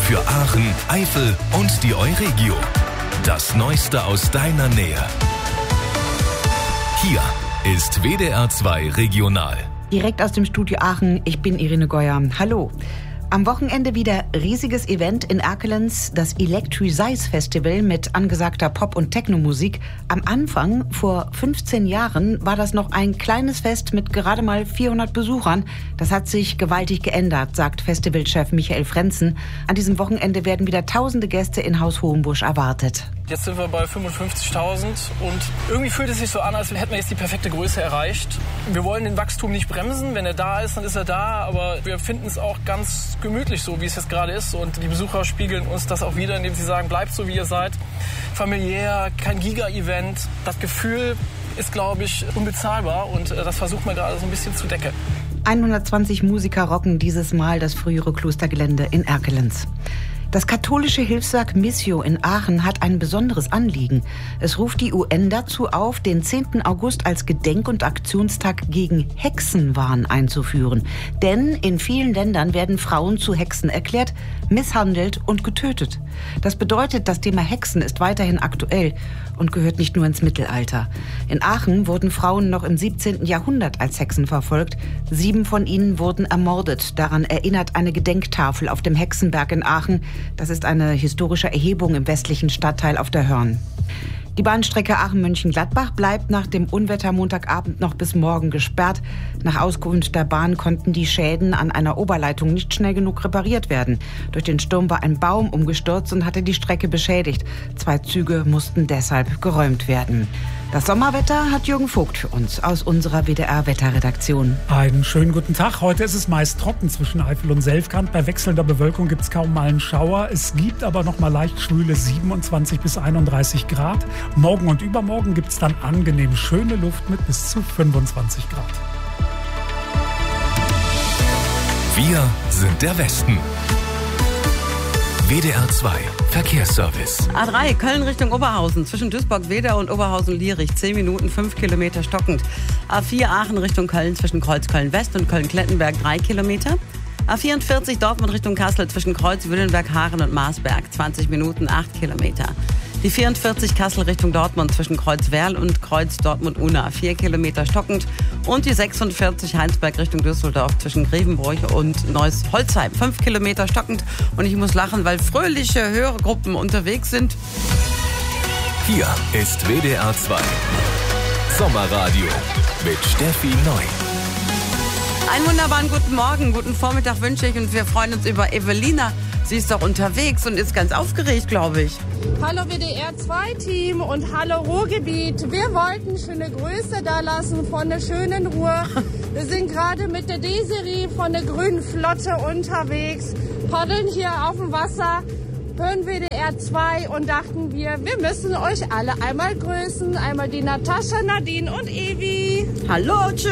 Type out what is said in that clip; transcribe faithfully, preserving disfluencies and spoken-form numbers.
Für Aachen, Eifel und die Euregio. Das Neueste aus deiner Nähe. Hier ist W D R zwei Regional. Direkt aus dem Studio Aachen, ich bin Irene Geuer. Hallo. Am Wochenende wieder riesiges Event in Erkelenz, das Electricize Festival mit angesagter Pop- und Techno-Musik. Am Anfang, vor fünfzehn Jahren, war das noch ein kleines Fest mit gerade mal vierhundert Besuchern. Das hat sich gewaltig geändert, sagt Festivalchef Michael Frenzen. An diesem Wochenende werden wieder tausende Gäste in Haus Hohenbusch erwartet. Jetzt sind wir bei fünfundfünfzigtausend und irgendwie fühlt es sich so an, als hätten wir jetzt die perfekte Größe erreicht. Wir wollen den Wachstum nicht bremsen. Wenn er da ist, dann ist er da. Aber wir finden es auch ganz gemütlich, so wie es jetzt gerade ist. Und die Besucher spiegeln uns das auch wieder, indem sie sagen, bleibt so, wie ihr seid. Familiär, kein Giga-Event. Das Gefühl ist, glaube ich, unbezahlbar. Und das versucht man gerade so ein bisschen zu decken. hundertzwanzig Musiker rocken dieses Mal das frühere Klostergelände in Erkelenz. Das katholische Hilfswerk Missio in Aachen hat ein besonderes Anliegen. Es ruft die U N dazu auf, den zehnten August als Gedenk- und Aktionstag gegen Hexenwahn einzuführen. Denn in vielen Ländern werden Frauen zu Hexen erklärt, misshandelt und getötet. Das bedeutet, das Thema Hexen ist weiterhin aktuell und gehört nicht nur ins Mittelalter. In Aachen wurden Frauen noch im siebzehnten Jahrhundert als Hexen verfolgt. Sieben von ihnen wurden ermordet. Daran erinnert eine Gedenktafel auf dem Hexenberg in Aachen. Das ist eine historische Erhebung im westlichen Stadtteil auf der Hörn. Die Bahnstrecke Aachen-Mönchengladbach bleibt nach dem Unwetter Montagabend noch bis morgen gesperrt. Nach Auskunft der Bahn konnten die Schäden an einer Oberleitung nicht schnell genug repariert werden. Durch den Sturm war ein Baum umgestürzt und hatte die Strecke beschädigt. Zwei Züge mussten deshalb geräumt werden. Das Sommerwetter hat Jürgen Vogt für uns aus unserer W D R-Wetterredaktion. Einen schönen guten Tag. Heute ist es meist trocken zwischen Eifel und Selfkant. Bei wechselnder Bewölkung gibt es kaum mal einen Schauer. Es gibt aber noch mal leicht schwüle siebenundzwanzig bis einunddreißig Grad. Morgen und übermorgen gibt es dann angenehm schöne Luft mit bis zu fünfundzwanzig Grad. Wir sind der Westen. W D R zwei Verkehrsservice. A drei Köln Richtung Oberhausen zwischen Duisburg-Wedau und Oberhausen-Lierich zehn Minuten, fünf Kilometer stockend. A vier Aachen Richtung Köln zwischen Kreuz-Köln-West und Köln-Klettenberg drei Kilometer. A vierundvierzig Dortmund Richtung Kassel zwischen Kreuz-Willenberg, Haaren und Marsberg zwanzig Minuten, acht Kilometer. Die vierundvierzig Kassel Richtung Dortmund zwischen Kreuz-Werl und Kreuz-Dortmund-Unna vier Kilometer stockend. Und die sechsundvierzig Heinsberg Richtung Düsseldorf zwischen Grevenbroich und Neuss-Holzheim fünf Kilometer stockend. Und ich muss lachen, weil fröhliche Hörergruppen unterwegs sind. Hier ist W D R zwei Sommerradio mit Steffi Neu. Einen wunderbaren guten Morgen, guten Vormittag wünsche ich und wir freuen uns über Evelina. Sie ist doch unterwegs und ist ganz aufgeregt, glaube ich. Hallo W D R zwei Team und hallo Ruhrgebiet. Wir wollten schöne Grüße da lassen von der schönen Ruhr. Wir sind gerade mit der Desiree von der Grünen Flotte unterwegs, paddeln hier auf dem Wasser, hören W D R zwei und dachten wir, wir müssen euch alle einmal grüßen. Einmal die Natascha, Nadine und Evi. Hallo, tschüss.